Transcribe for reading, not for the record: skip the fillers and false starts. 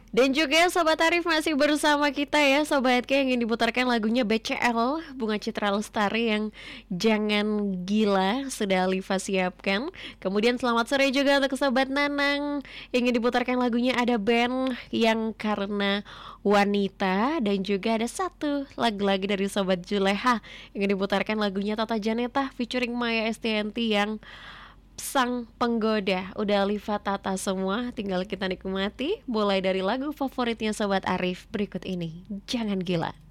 Dan juga Sobat Arif masih bersama kita ya Sobat, yang ingin diputarkan lagunya BCL Bunga Citra Lestari yang Jangan Gila sudah Alifa siapkan. Kemudian selamat sore juga untuk Sobat Nanang, ingin diputarkan lagunya ada band yang Karena Wanita. Dan juga ada satu lagu lagi dari Sobat Juleha, ingin diputarkan lagunya Tata Janeta featuring Maya Estianty yang Sang Penggoda. Udah Alifa tata semua, tinggal kita nikmati mulai dari lagu favoritnya Sobat Arif berikut ini, Jangan Gila.